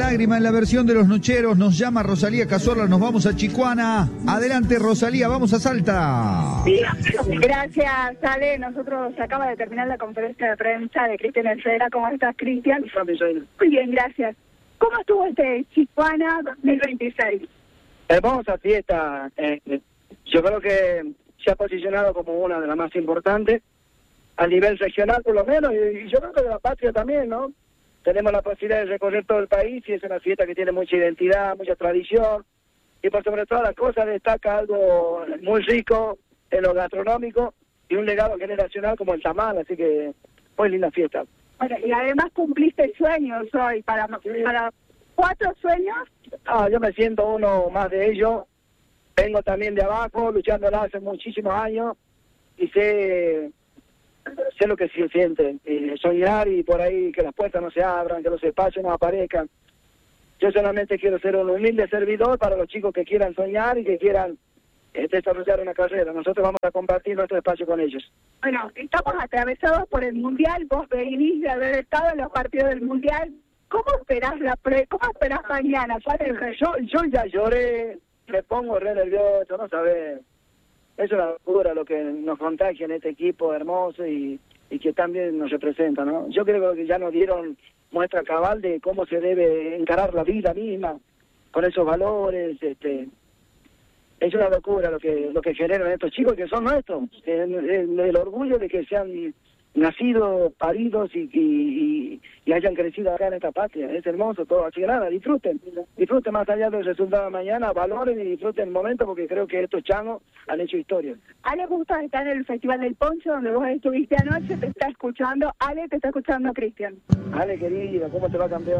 lágrima en la versión de Los Nocheros. Nos llama Rosalía Cazorla, nos vamos a Chicuana. Adelante, Rosalía, vamos a Salta. Gracias, Ale. Nosotros acaba de terminar la conferencia de prensa de Cristian Herrera. ¿Cómo estás, Cristian? Muy bien, gracias. ¿Cómo estuvo este Chicuana 2026? Hermosa fiesta. Yo creo que se ha posicionado como una de las más importantes a nivel regional, por lo menos, y yo creo que de la patria también, ¿no? Tenemos la posibilidad de recorrer todo el país y es una fiesta que tiene mucha identidad, mucha tradición, y por sobre todas las cosas destaca algo muy rico en lo gastronómico y un legado generacional como el tamal, así que muy linda fiesta. Bueno, y además cumpliste sueños hoy, para 4 sueños. Yo me siento uno más de ellos. Vengo también de abajo, luchándola hace muchísimos años, y sé lo que se siente, soñar y por ahí que las puertas no se abran, que los espacios no aparezcan. Yo solamente quiero ser un humilde servidor para los chicos que quieran soñar y que quieran desarrollar una carrera. Nosotros vamos a compartir nuestro espacio con ellos. Bueno, estamos atravesados por el Mundial, vos venís de haber estado en los partidos del Mundial. ¿Cómo esperás cómo esperás mañana? Yo ya lloré, me pongo re nervioso, no sabés. Es una locura lo que nos contagia en este equipo hermoso y que también nos representa, ¿no? Yo creo que ya nos dieron muestra cabal de cómo se debe encarar la vida misma, con esos valores. Es una locura lo que generan estos chicos que son nuestros. El orgullo de que sean nacidos, paridos y hayan crecido acá en esta patria. Es hermoso todo, así que nada, disfruten más allá del resultado de mañana, valoren y disfruten el momento, porque creo que estos changos han hecho historia. Ale gusta estar en el Festival del Poncho, donde vos estuviste anoche, te está escuchando. Ale, te está escuchando Cristian. Ale, querida, ¿cómo te va, campeón?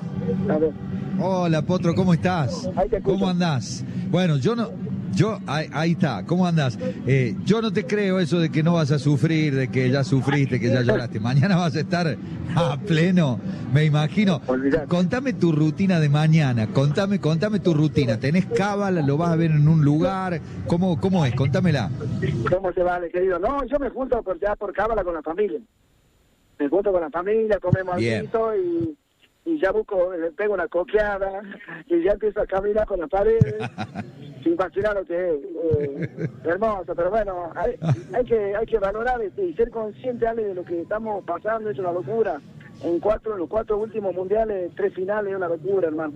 Hola, Potro, ¿cómo estás? ¿Cómo andás? Bueno, ahí está, ¿cómo andás? Yo no te creo eso de que no vas a sufrir, de que ya sufriste, que ya lloraste. Mañana vas a estar a pleno, me imagino. Olvidate. Contame tu rutina de mañana, contame tu rutina. ¿Tenés cábala? ¿Lo vas a ver en un lugar? ¿Cómo es? Contámela. ¿Cómo se vale, querido? No, yo me junto por cábala con la familia. Me junto con la familia, comemos algo y ya le pego una coqueada y ya empiezo a caminar con las paredes sin imaginar lo que es. Hermoso, pero bueno, hay que valorar y ser consciente, Ale, de lo que estamos pasando. Es una locura. En los 4 últimos mundiales, 3 finales, es una locura, hermano.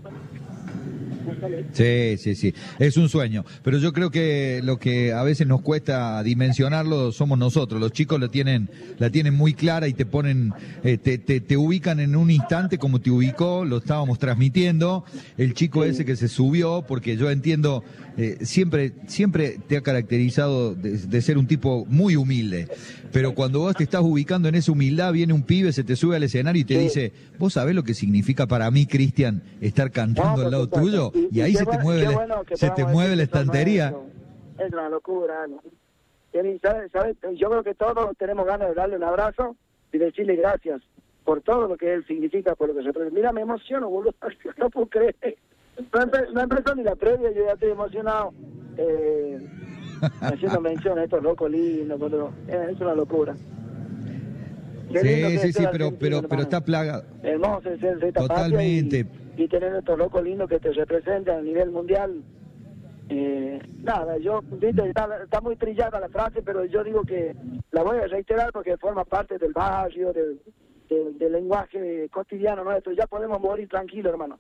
Sí, es un sueño, pero yo creo que lo que a veces nos cuesta dimensionarlo somos nosotros. Los chicos la tienen muy clara y te ponen, te ubican en un instante como te ubicó, lo estábamos transmitiendo, el chico ese que se subió, porque yo entiendo, siempre te ha caracterizado de ser un tipo muy humilde, pero cuando vos te estás ubicando en esa humildad, viene un pibe, se te sube al escenario y te dice, ¿vos sabés lo que significa para mí, Cristian, estar cantando al lado tuyo? Y ahí se te mueve la estantería. Es una locura, ¿no? ¿Sabes? Yo creo que todos tenemos ganas de darle un abrazo y decirle gracias por todo lo que él significa, por lo que representa. Mira, me emociono, boludo, no puedo creer. No empezó ni la previa, yo ya estoy emocionado. Haciendo mención a estos locos lindos, boludo. Es una locura. Sí, pero está plagado. Hermoso es ser de esta totalmente. Y tener estos locos lindos que te representan a nivel mundial. Nada, viste, está muy trillada la frase, pero yo digo que la voy a reiterar porque forma parte del barrio, del lenguaje cotidiano nuestro. Ya podemos morir tranquilos, hermano.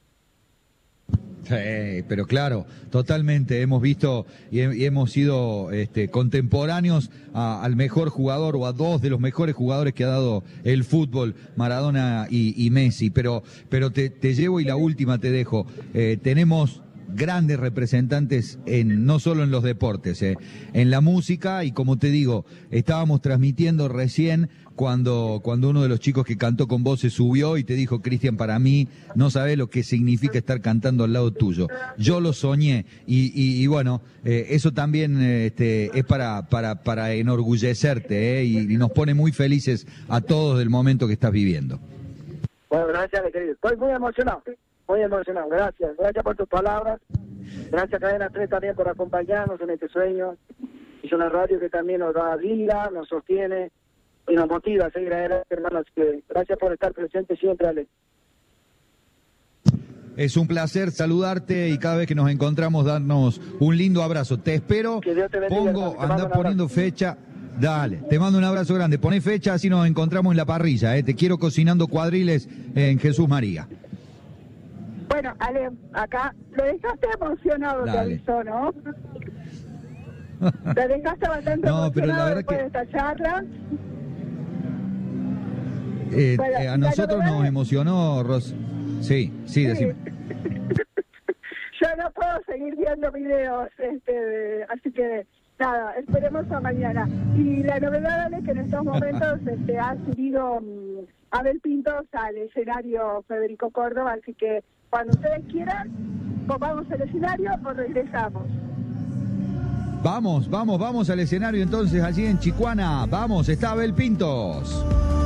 Sí, pero claro, totalmente. Hemos visto y hemos sido contemporáneos al mejor jugador o a 2 de los mejores jugadores que ha dado el fútbol, Maradona y Messi. Pero te llevo y la última te dejo. Tenemos grandes representantes no solo en los deportes, en la música, y como te digo, estábamos transmitiendo recién cuando uno de los chicos que cantó con vos se subió y te dijo, Cristian, para mí no sabés lo que significa estar cantando al lado tuyo. Yo lo soñé y bueno, eso también es para enorgullecerte, y nos pone muy felices a todos del momento que estás viviendo. Bueno, gracias, querido. Estoy muy emocionado. Muy emocionado, gracias por tus palabras, gracias Cadena 3 también por acompañarnos en este sueño. Es una radio que también nos da vida, nos sostiene y nos motiva a seguir adelante, hermanos. Gracias por estar presente siempre, Ale. Es un placer saludarte y cada vez que nos encontramos darnos un lindo abrazo. Te espero, Que Dios te bendiga, anda poniendo fecha. Dale, te mando un abrazo grande. Poné fecha, así nos encontramos en la parrilla. Te quiero cocinando cuadriles en Jesús María. Bueno, Ale, acá lo dejaste emocionado, te avisó, ¿no? Te dejaste bastante no, pero la verdad después que... de esta charla. A nosotros nos emocionó, Sí, decime. Yo no puedo seguir viendo videos, así que nada, esperemos a mañana. Y la novedad es que en estos momentos ha subido Abel Pintos al escenario Federico Córdoba, así que cuando ustedes quieran, vamos al escenario o regresamos. Vamos al escenario entonces allí en Chicuana. Vamos, está Abel Pintos.